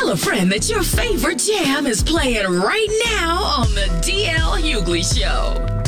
Tell a friend that your favorite jam is playing right now on The DL Hughley Show.